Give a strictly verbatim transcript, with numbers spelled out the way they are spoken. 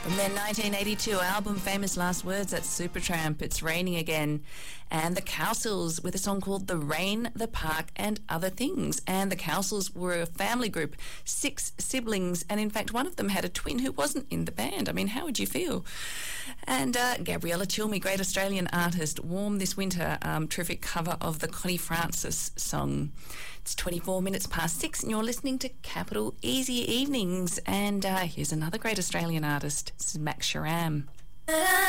From their nineteen eighty-two album Famous Last Words, that's Supertramp, It's Raining Again. And the Cowsills with a song called The Rain, The Park and Other Things. And the Cowsills were a family group, six siblings, and in fact one of them had a twin who wasn't in the band. I mean, how would you feel? And uh, Gabriella Chilmi, great Australian artist, Warm This Winter, um, terrific cover of the Connie Francis song. It's twenty-four minutes past six and you're listening to Capital Easy Evenings. And uh, here's another great Australian artist. This is Max Sharam.